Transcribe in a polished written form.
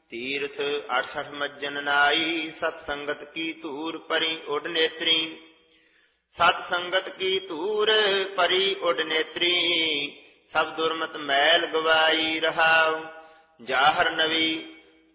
ਤੀਰਥ 68 ਮੱਜਨ ਨਾਈ, ਸਤ ਸੰਗਤ ਕੀ ਧੂਰ ਪਰੀ ਉਡ ਨੇਤਰੀ। ਸਤ ਸੰਗਤ ਕੀ ਧੂਰ ਪਰੀ ਉਡ ਨੇਤਰੀ, ਸਭ ਦੁਰਮਤ ਮੈਲ ਗਵਾਈ ਰਹਾਉ। ਜਾਹਰ ਨਵੀ